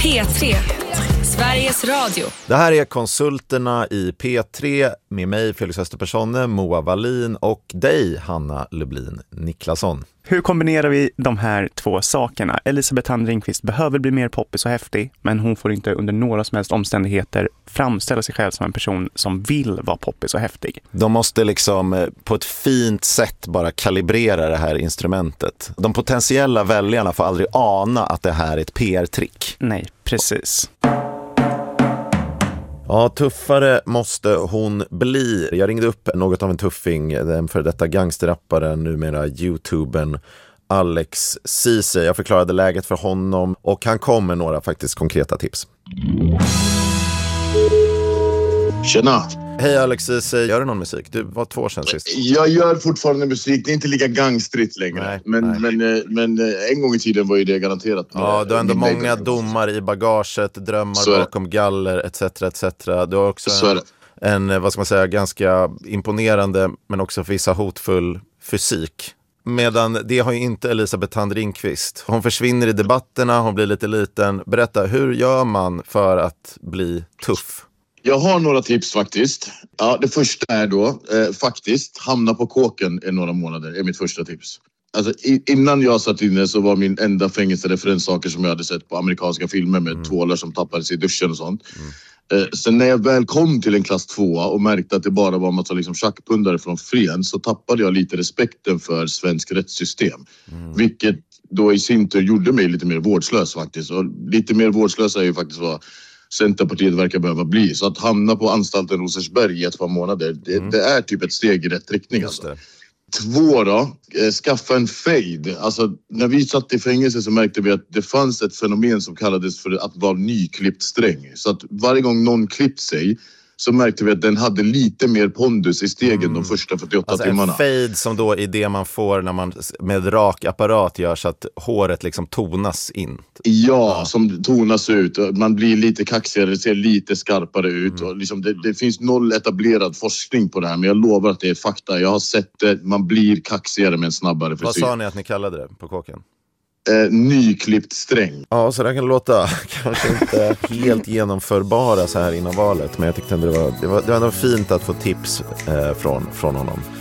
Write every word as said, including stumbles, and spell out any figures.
P tre, Sveriges Radio. Det här är Konsulterna i P tre med mig, Felix Österpersson, Moa Wallin och dig, Hanna Lublin Niklasson. Hur kombinerar vi de här två sakerna? Elisabeth Thand Ringqvist behöver bli mer poppis och häftig, men hon får inte under några som helst omständigheter framställa sig själv som en person som vill vara poppis och häftig. De måste liksom på ett fint sätt bara kalibrera det här instrumentet. De potentiella väljarna får aldrig ana att det här är ett P R-trick. Nej, precis. Ja, tuffare måste hon bli. Jag ringde upp något av en tuffing, den för detta gangsterrapparen, numera YouTubern Alex Ceesay. Jag förklarade läget för honom och han kom med några faktiskt konkreta tips. Tjena! Hej Alex Ceesay, gör du någon musik? Du var två år sedan sist. Jag gör fortfarande musik, det är inte lika gangstrigt längre. Nej, men, nej. Men, men en gång i tiden var ju det garanterat. Ja, du har ändå många domar i bagaget, drömmar bakom galler, et cetera et cetera. Du har också en, en, vad ska man säga, ganska imponerande men också vissa hotfull fysik. Medan det har ju inte Elisabeth Thand Ringqvist. Hon försvinner i debatterna, hon blir lite liten. Berätta, hur gör man för att bli tuff? Jag har några tips faktiskt. Ja, det första är då eh, faktiskt hamna på kåken i några månader är mitt första tips. Alltså i, innan jag satt inne så var min enda fängelsereferens saker som jag hade sett på amerikanska filmer med mm. tvålar som tappades i duschen och sånt. Mm. Eh, sen när jag väl kom till en klass tvåa och märkte att det bara var en massa liksom tjackpundare från Fren, så tappade jag lite respekten för svensk rättssystem. Mm. Vilket då i sin tur gjorde mig lite mer vårdslös faktiskt. Och lite mer vårdslös är ju faktiskt vad Centerpartiet verkar behöva bli. Så att hamna på anstalten Rosersberg i ett par månader, det, mm. det är typ ett steg i rätt riktning. Alltså. Två då, eh, skaffa en fade. Alltså när vi satt i fängelse så märkte vi att det fanns ett fenomen som kallades för att vara nyklippt sträng. Så att varje gång någon klippt sig så märkte vi att den hade lite mer pondus i stegen mm. de första fyrtioåtta alltså timmarna. En fade som då är det man får när man med rak apparat gör så att håret liksom tonas in. Ja, ja. Som tonas ut. Man blir lite kaxigare, det ser lite skarpare ut. Mm. Och liksom det, det finns noll etablerad forskning på det här, men jag lovar att det är fakta. Jag har sett det, man blir kaxigare med en snabbare frisyr. Vad sa ni att ni kallade det på kåken? Eh, nyklippt sträng. Ja, så det kan låta kanske inte helt genomförbara så här innan valet, men jag tyckte ändå det var, det var, det var ändå fint att få tips eh, från, från honom.